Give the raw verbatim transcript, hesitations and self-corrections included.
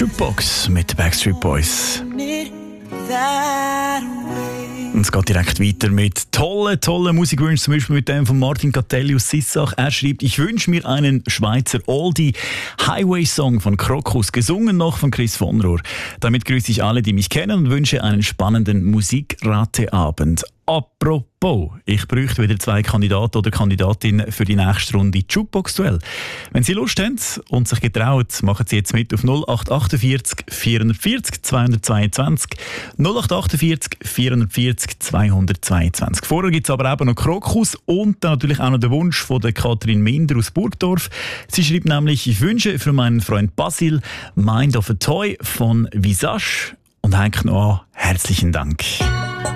Jukebox mit den Backstreet Boys. Und es geht direkt weiter mit tollen, tollen Musikwünschen, zum Beispiel mit dem von Martin Catelli aus Sissach. Er schreibt, ich wünsche mir einen Schweizer Oldie Highway-Song von Krokus, gesungen noch von Chris von Rohr. Damit grüße ich alle, die mich kennen und wünsche einen spannenden Musikrateabend. Apropos, ich bräuchte wieder zwei Kandidaten oder Kandidatinnen für die nächste Runde Jukebox-Duell. Wenn Sie Lust haben und sich getraut, machen Sie jetzt mit auf null acht achtundvierzig vierundvierzig zweihundertzweiundzwanzig null acht achtundvierzig vierundvierzig zweihundertzweiundzwanzig. Vorher gibt es aber eben noch Krokus und dann natürlich auch noch den Wunsch von der Kathrin Minder aus Burgdorf. Sie schreibt nämlich, ich wünsche für meinen Freund Basil Mind of a Toy von Visage und hängt noch an. Herzlichen Dank.